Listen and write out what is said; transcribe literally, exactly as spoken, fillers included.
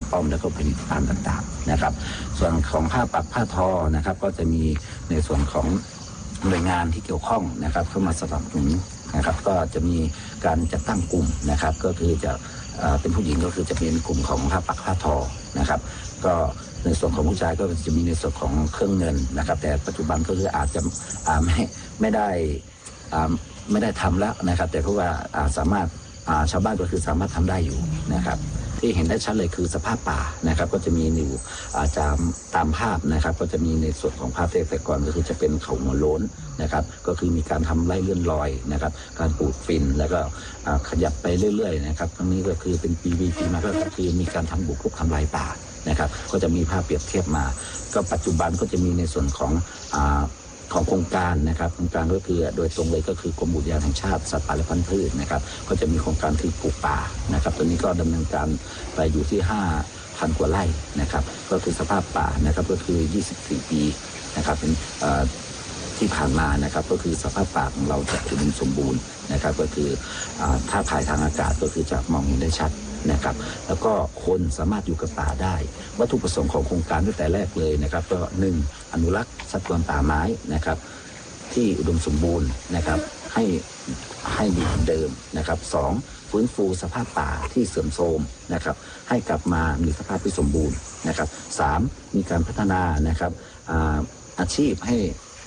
ป้อมแล้วก็ผลิตภัณฑ์ต่างๆนะครับส่วนของผ้าปักผ้าทอนะครับก็จะมีในส่วนของหน่วยงานที่เกี่ยวข้องนะครับเข้ามาสนับสนุนนะครับก็จะมีการจัดตั้งกลุ่มนะครับก็คือจะเป็นผู้หญิงก็คือจะเป็นกลุ่มของผ้าปักผ้าทอนะครับก็ในส่วนของผู้ชายก็จะมีในส่วนของเครื่องเงินนะครับแต่ปัจจุบันก็คืออาจจะไม่ไม่ได้ไม่ได้ทำแล้วนะครับแต่เพราะว่าสามารถชาวบ้านก็คือสามารถทำได้อยู่นะครับที่เห็นได้ชัดเลยคือสภาพป่านะครับก็จะมีอยู่อาจจะตามภาพนะครับก็จะมีในส่วนของภาพแต่ก่อนก็คือจะเป็นเขาหัวโล้นนะครับก็คือมีการทำไร่เลื่อนลอยนะครับการปลูกฝิ่นแล้วก็ขยับไปเรื่อยๆนะครับทั้งนี้ก็คือเป็นปีวีปีมาก็คือมีการทำบุกรุกทำลายป่านะครับก็จะมีภาพเปรียบเทียบมาก็ปัจจุบันก็จะมีในส่วนของของโครงการนะครับโครงการก็คือโดยตรงเลยก็คือกรมอุทยานแห่งชาติสัตว์ป่าและพันธุ์พืชนะครับก็จะมีโครงการที่ปลูกป่านะครับตอนนี้ก็ดำเนินการไปอยู่ที่ห้าพันกว่าไร่นะครับก็คือสภาพป่านะครับก็คือยี่สิบสี่ปีนะครับเป็นที่ผ่านมานะครับก็คือสภาพป่าของเราจะอุดมสมบูรณ์นะครับก็คือถ้าถ่ายทางอากาศก็คือจะมองเห็นได้ชัดนะครับแล้วก็คนสามารถอยู่กับป่าได้วัตถุประสงค์ของโครงการตั้งแต่แรกเลยนะครับก็หนึ่งอนุรักษ์ทรัพยากรป่าไม้นะครับที่อุดมสมบูรณ์นะครับให้ให้ดีเหมือนเดิมนะครับสองฟื้นฟูสภาพป่าที่เสื่อมโทรมนะครับให้กลับมามีสภาพที่สมบูรณ์นะครับสามมีการพัฒนานะครับอาอาชีพให้